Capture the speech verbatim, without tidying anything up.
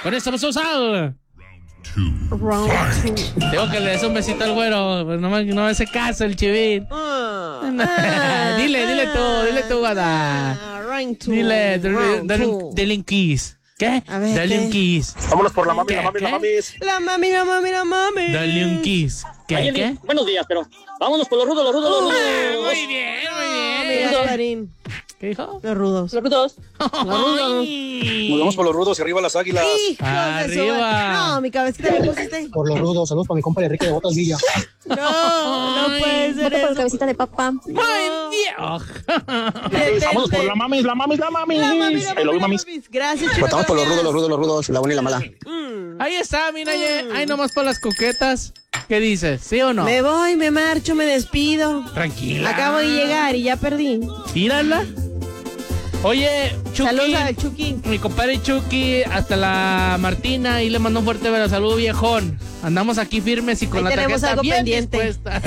Con esto vamos a usar. Round two. Tengo que le des un besito al güero. Pues no me, no me hace caso el chivín. Ah, dile, dile tú, dile tú, Guada. ah, round two, Dile, dale, round dale, two. un, dale un kiss. ¿Qué? A ver, Dale ¿qué? un kiss. Vámonos por la mami, ¿Qué? la mami, la ¿Qué? mamis. La mami, la mami, la mami. Dale un kiss. ¿Qué? Oye, ¿Qué? buenos días, pero vámonos por los rudos, los rudos, los rudos. Muy bien, muy Mira, bien. Karin, ¿Qué dijo? los rudos. Los rudos. Nos vamos por los rudos y arriba las águilas. Hijos de su- Arriba. No, mi cabecita me pusiste. Por los rudos, saludos para mi compa Enrique de Botas Villa. No, no puede ser Voto por eso. cabecita de papá. Muy bien. Detente. Vámonos por la mamis, la mamis, la mamis. La mami, la Ahí lo mami, vi, la mamis. mamis. Gracias, chicos. Votamos por los rudos, los rudos, los rudos, la buena y la mala. Ahí está, mira, ahí nomás por las coquetas. ¿Qué dices? ¿Sí o no? Me voy, me marcho, me despido. Tranquila. Acabo de llegar y ya perdí. Tírala. Oye, Chucky. Saludos al Chucky. Mi compadre Chucky, hasta la Martina, y le mando un fuerte saludo, viejón. Andamos aquí firmes y con Ahí la tenemos tarjeta algo bien pendiente. dispuesta.